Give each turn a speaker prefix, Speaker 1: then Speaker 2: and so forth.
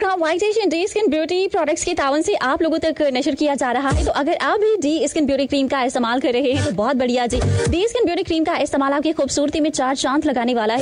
Speaker 1: का white Asian D skin beauty products के तावन से आप लोगों तक नशर किया जा रहा है। तो अगर आप भी डी स्किन ब्यूटी क्रीम का इस्तेमाल कर रहे हैं तो बहुत बढ़िया जी। डी स्किन ब्यूटी क्रीम का इस्तेमाल आपकी खूबसूरती में चार चांद लगाने वाला है।